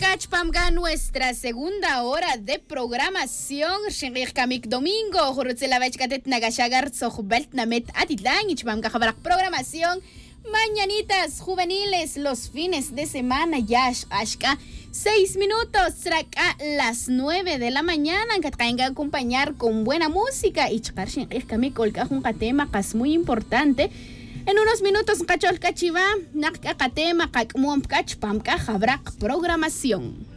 Kachpamga, nuestra segunda hora de programación. Shinrik Kamik Domingo, Jurutzelavechkatet Nagashagar, Zojbelt Namet Atitlan, Ichpamga Jabrak Programación. Mañanitas juveniles, los fines de semana, Yash Ashka. 6 minutos, a las 9 de la mañana, que tenga que acompañar con buena música. Y Chakar Shinrik Kamik, un tema que es muy importante. En unos minutos, Kachol Kachiva, Nakakatema, Kakmuam Kachpamka, Jabrak Programación.